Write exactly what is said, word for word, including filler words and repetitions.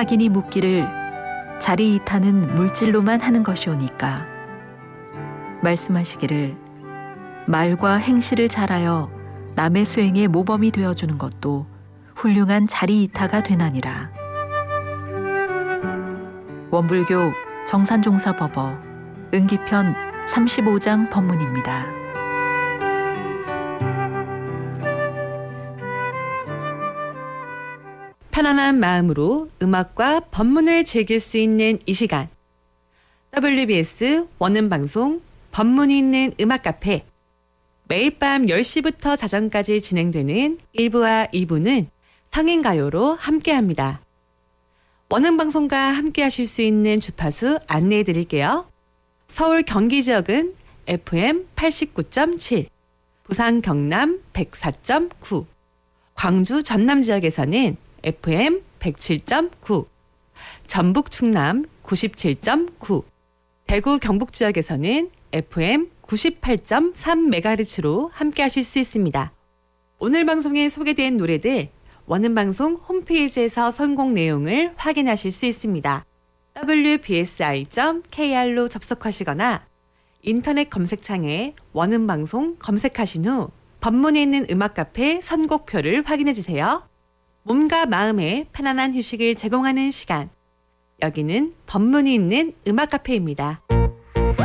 학인이 묻기를 자리 이탈은 물질로만 하는 것이오니까 말씀하시기를 말과 행실을 잘하여 남의 수행의 모범이 되어주는 것도 훌륭한 자리 이타가 되나니라. 원불교 정산종사법어 은기편 삼십오 장 법문입니다. 편안한 마음으로 음악과 법문을 즐길 수 있는 이 시간. 더블유비에스 원음방송 법문이 있는 음악 카페. 매일 밤 열 시부터 자정까지 진행되는 일 부와 이 부는 성인가요로 함께합니다. 원음방송과 함께하실 수 있는 주파수 안내해 드릴게요. 서울 경기 지역은 에프엠 팔십구 점 칠, 부산 경남 백사 점 구, 광주 전남 지역에서는 에프엠 백칠 점 구, 전북 충남 구십칠 점 구, 대구 경북 지역에서는 에프엠 구십팔 점 삼 메가헤르츠로 함께하실 수 있습니다. 오늘 방송에 소개된 노래들 원음방송 홈페이지에서 선곡 내용을 확인하실 수 있습니다. 더블유비에스아이 점 케이알로 접속하시거나 인터넷 검색창에 원음방송 검색하신 후 법문에 있는 음악 카페 선곡표를 확인해주세요. 몸과 마음에 편안한 휴식을 제공하는 시간. 여기는 법문이 있는 음악 카페입니다.